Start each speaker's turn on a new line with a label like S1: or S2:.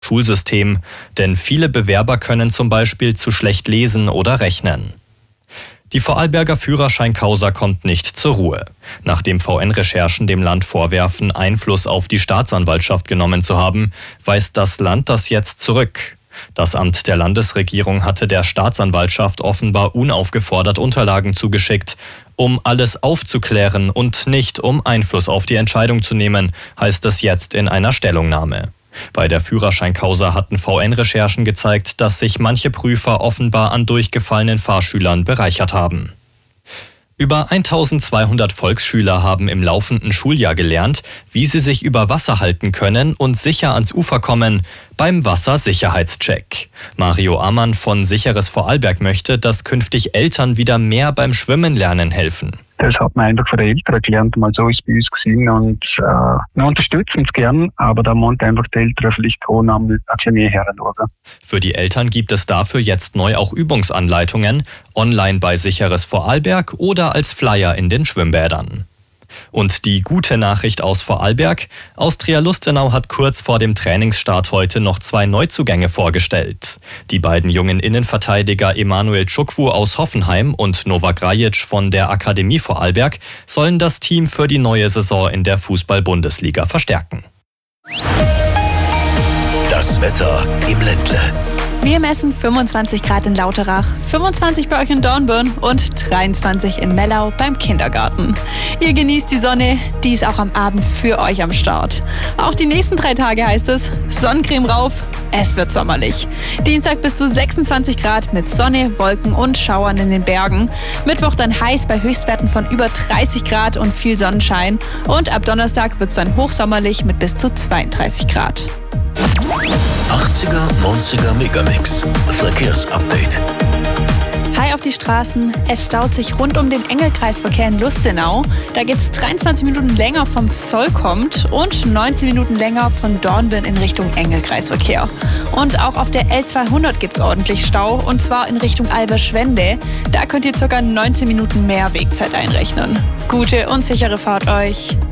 S1: Schulsystem, denn viele Bewerber können zum Beispiel zu schlecht lesen oder rechnen. Die Vorarlberger Führerschein-Causa kommt nicht zur Ruhe. Nachdem VN-Recherchen dem Land vorwerfen, Einfluss auf die Staatsanwaltschaft genommen zu haben, weist das Land das jetzt zurück. Das Amt der Landesregierung hatte der Staatsanwaltschaft offenbar unaufgefordert Unterlagen zugeschickt, um alles aufzuklären und nicht um Einfluss auf die Entscheidung zu nehmen, heißt es jetzt in einer Stellungnahme. Bei der Führerschein-Causa hatten VN-Recherchen gezeigt, dass sich manche Prüfer offenbar an durchgefallenen Fahrschülern bereichert haben. Über 1200 Volksschüler haben im laufenden Schuljahr gelernt, wie sie sich über Wasser halten können und sicher ans Ufer kommen beim Wassersicherheitscheck. Mario Ammann von Sicheres Vorarlberg möchte, dass künftig Eltern wieder mehr beim Schwimmen lernen helfen.
S2: Das hat man einfach von den Eltern gelernt, mal so ist es bei uns gewesen und wir unterstützen es gern, aber da muss einfach die Eltern vielleicht auch noch ein bisschen näher hinschauen.
S1: Für die Eltern gibt es dafür jetzt neu auch Übungsanleitungen, online bei Sicheres Vorarlberg oder als Flyer in den Schwimmbädern. Und die gute Nachricht aus Vorarlberg: Austria Lustenau hat kurz vor dem Trainingsstart heute noch 2 Neuzugänge vorgestellt. Die beiden jungen Innenverteidiger Emanuel Czukwu aus Hoffenheim und Novak Rajic von der Akademie Vorarlberg sollen das Team für die neue Saison in der Fußball-Bundesliga verstärken.
S3: Das Wetter im Ländle.
S4: Wir messen 25 Grad in Lauterach, 25 bei euch in Dornbirn und 23 in Mellau beim Kindergarten. Ihr genießt die Sonne, die ist auch am Abend für euch am Start. Auch die nächsten 3 Tage heißt es, Sonnencreme rauf, es wird sommerlich. Dienstag bis zu 26 Grad mit Sonne, Wolken und Schauern in den Bergen. Mittwoch dann heiß bei Höchstwerten von über 30 Grad und viel Sonnenschein. Und ab Donnerstag wird es dann hochsommerlich mit bis zu 32 Grad.
S3: 80er, 90er Megamix. Verkehrsupdate.
S4: Hi auf die Straßen. Es staut sich rund um den Engelkreisverkehr in Lustenau. Da geht es 23 Minuten länger vom Zoll kommt und 19 Minuten länger von Dornbirn in Richtung Engelkreisverkehr. Und auch auf der L200 gibt es ordentlich Stau und zwar in Richtung Alberschwende. Da könnt ihr ca. 19 Minuten mehr Wegzeit einrechnen. Gute und sichere Fahrt euch.